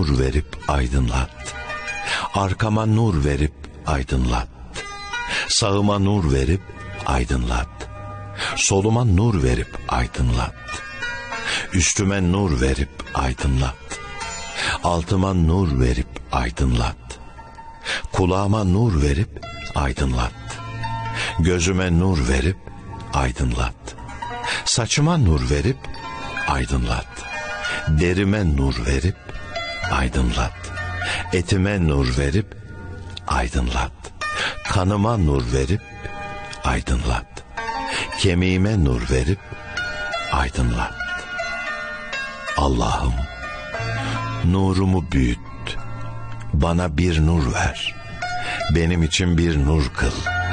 nur verip aydınlat. Arkama nur verip aydınlat. Sağıma nur verip aydınlat. Soluma nur verip aydınlat. Üstüme nur verip aydınlat. Altıma nur verip aydınlat. Kulağıma nur verip aydınlat. Gözüme nur verip aydınlat. Saçıma nur verip aydınlat. Derime nur verip aydınlat. Etime nur verip aydınlat. Kanıma nur verip aydınlat. Kemiğime nur verip aydınlat. Allah'ım, nurumu büyüt. Bana bir nur ver. Benim için bir nur kıl.